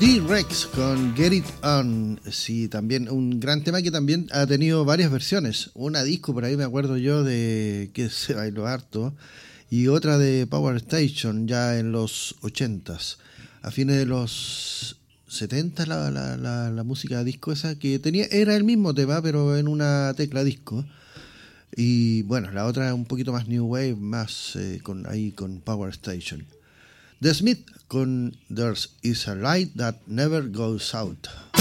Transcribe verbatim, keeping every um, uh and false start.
T-Rex con Get It On. Sí, también un gran tema que también ha tenido varias versiones. Una disco por ahí me acuerdo yo de que se bailó harto. Y otra de Power Station ya en los ochentas. A fines de los setenta la, la, la, la música disco esa que tenía era el mismo tema pero en una tecla disco. Y bueno, la otra un poquito más New Wave, más eh, con ahí con Power Station. The Smith con There Is a Light That Never Goes Out.